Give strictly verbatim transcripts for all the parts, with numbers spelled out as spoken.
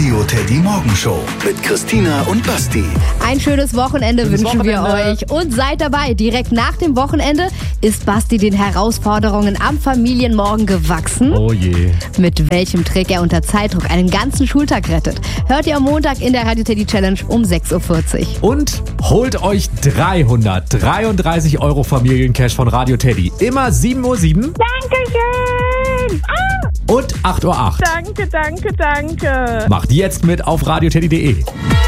Radio Teddy Morgenshow mit Christina und Basti. Ein schönes Wochenende Schönes wünschen Wochenende. wir euch. Und seid dabei. Direkt nach dem Wochenende ist Basti den Herausforderungen am Familienmorgen gewachsen. Oh je. Mit welchem Trick er unter Zeitdruck einen ganzen Schultag rettet, hört ihr am Montag in der Radio Teddy Challenge um sechs Uhr vierzig. Und holt euch dreihundertdreiunddreißig Euro Familiencash von Radio Teddy. Immer sieben Uhr sieben Dankeschön! Ah, und acht Uhr acht. danke, danke, danke. Macht jetzt mit auf radioteddy punkt de.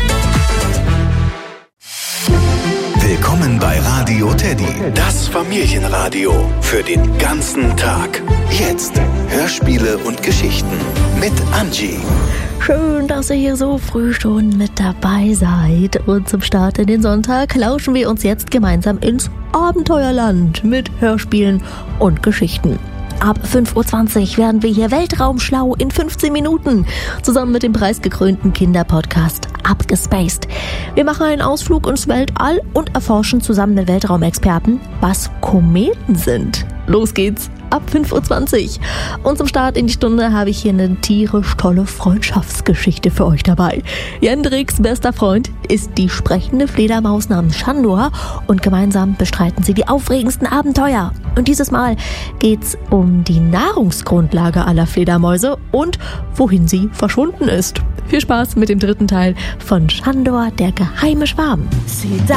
Willkommen bei Radio Teddy, das Familienradio für den ganzen Tag. Jetzt Hörspiele und Geschichten mit Angie. Schön, dass ihr hier so früh schon mit dabei seid. Und zum Start in den Sonntag lauschen wir uns jetzt gemeinsam ins Abenteuerland mit Hörspielen und Geschichten. Ab fünf Uhr zwanzig werden wir hier weltraumschlau in fünfzehn Minuten, zusammen mit dem preisgekrönten Kinderpodcast Abgespaced. Wir machen einen Ausflug ins Weltall und erforschen zusammen mit Weltraumexperten, was Kometen sind. Los geht's! Ab fünf Uhr zwanzig. Und zum Start in die Stunde habe ich hier eine tierisch tolle Freundschaftsgeschichte für euch dabei. Jendriks bester Freund ist die sprechende Fledermaus namens Shandor und gemeinsam bestreiten sie die aufregendsten Abenteuer. Und dieses Mal geht's um die Nahrungsgrundlage aller Fledermäuse und wohin sie verschwunden ist. Viel Spaß mit dem dritten Teil von Shandor, der geheime Schwarm.